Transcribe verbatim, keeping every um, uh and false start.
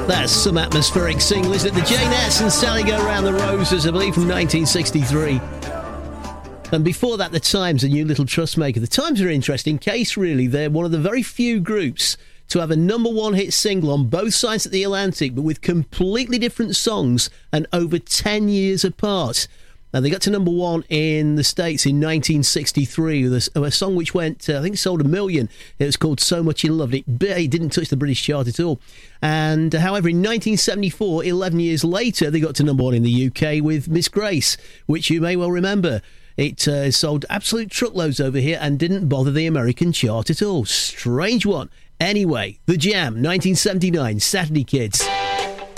That's some atmospheric single, isn't it? The Janettes and Sally Go Round the Roses, I believe, from nineteen sixty-three. And before that, The Times, a new little trust maker. The Times are an interesting case, really. They're one of the very few groups to have a number one hit single on both sides of the Atlantic, but with completely different songs and over ten years apart. Now, they got to number one in the States in nineteen sixty-three with a, a song which went, uh, I think it sold a million. It was called So Much You Loved It. It didn't touch the British chart at all. And uh, however, in nineteen seventy-four, eleven years later, they got to number one in the U K with Miss Grace, which you may well remember. It uh, sold absolute truckloads over here and didn't bother the American chart at all. Strange one. Anyway, The Jam, nineteen seventy-nine, Saturday Kids.